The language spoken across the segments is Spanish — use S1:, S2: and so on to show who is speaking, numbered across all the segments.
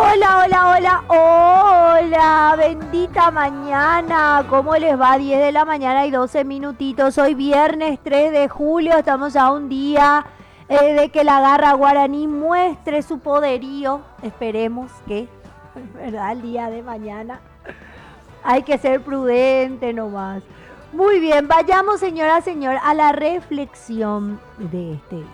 S1: Hola, hola, hola, hola, bendita mañana. ¿Cómo les va? 10 de la mañana y 12 minutitos. Hoy viernes 3 de julio, estamos a un día de que la garra guaraní muestre su poderío. Esperemos que, ¿verdad? El día de mañana hay que ser prudente nomás. Muy bien, vayamos señora, señor, a la reflexión de este día.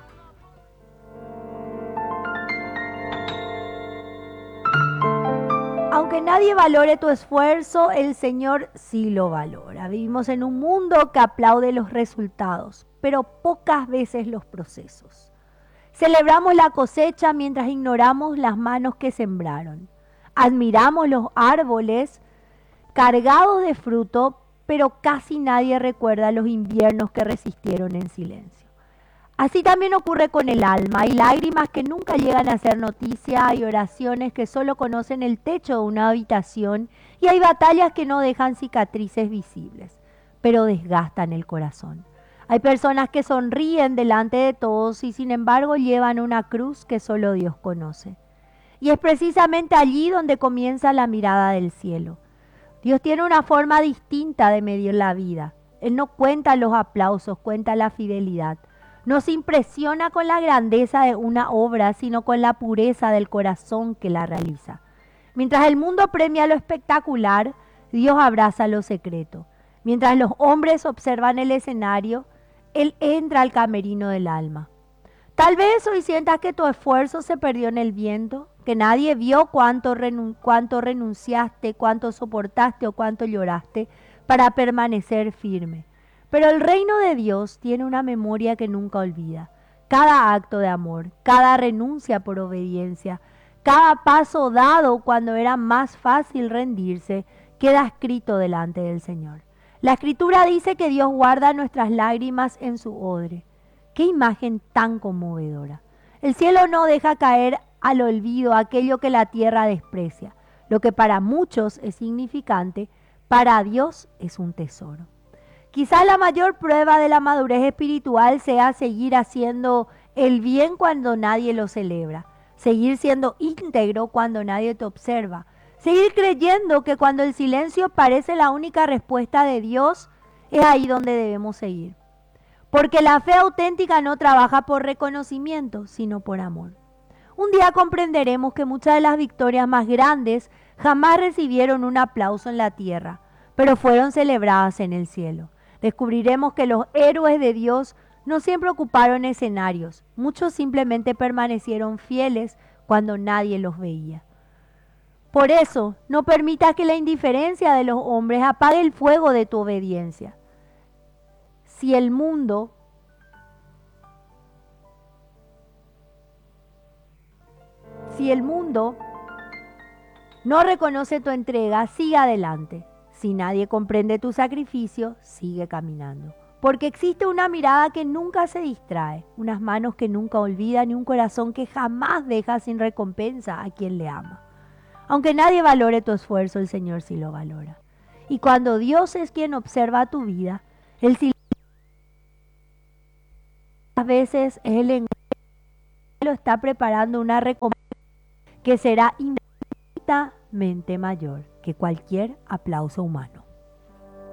S1: Aunque nadie valore tu esfuerzo, el Señor sí lo valora. Vivimos en un mundo que aplaude los resultados, pero pocas veces los procesos. Celebramos la cosecha mientras ignoramos las manos que sembraron. Admiramos los árboles cargados de fruto, pero casi nadie recuerda los inviernos que resistieron en silencio. Así también ocurre con el alma. Hay lágrimas que nunca llegan a ser noticia, hay oraciones que solo conocen el techo de una habitación y hay batallas que no dejan cicatrices visibles, pero desgastan el corazón. Hay personas que sonríen delante de todos y sin embargo llevan una cruz que solo Dios conoce. Y es precisamente allí donde comienza la mirada del cielo. Dios tiene una forma distinta de medir la vida. Él no cuenta los aplausos, cuenta la fidelidad. No se impresiona con la grandeza de una obra, sino con la pureza del corazón que la realiza. Mientras el mundo premia lo espectacular, Dios abraza lo secreto. Mientras los hombres observan el escenario, Él entra al camerino del alma. Tal vez hoy sientas que tu esfuerzo se perdió en el viento, que nadie vio cuánto renunciaste, cuánto soportaste o cuánto lloraste para permanecer firme. Pero el reino de Dios tiene una memoria que nunca olvida. Cada acto de amor, cada renuncia por obediencia, cada paso dado cuando era más fácil rendirse, queda escrito delante del Señor. La Escritura dice que Dios guarda nuestras lágrimas en su odre. ¡Qué imagen tan conmovedora! El cielo no deja caer al olvido aquello que la tierra desprecia. Lo que para muchos es significante, para Dios es un tesoro. Quizás la mayor prueba de la madurez espiritual sea seguir haciendo el bien cuando nadie lo celebra, seguir siendo íntegro cuando nadie te observa, seguir creyendo que cuando el silencio parece la única respuesta de Dios, es ahí donde debemos seguir. Porque la fe auténtica no trabaja por reconocimiento, sino por amor. Un día comprenderemos que muchas de las victorias más grandes jamás recibieron un aplauso en la tierra, pero fueron celebradas en el cielo. Descubriremos que los héroes de Dios no siempre ocuparon escenarios, muchos simplemente permanecieron fieles cuando nadie los veía. Por eso, no permitas que la indiferencia de los hombres apague el fuego de tu obediencia. Si el mundo no reconoce tu entrega, sigue adelante. Si nadie comprende tu sacrificio, sigue caminando. Porque existe una mirada que nunca se distrae, unas manos que nunca olvidan y un corazón que jamás deja sin recompensa a quien le ama. Aunque nadie valore tu esfuerzo, el Señor sí lo valora. Y cuando Dios es quien observa tu vida, el silencio a veces es el lenguaje que lo está preparando una recompensa que será infinitamente mayor que cualquier aplauso humano.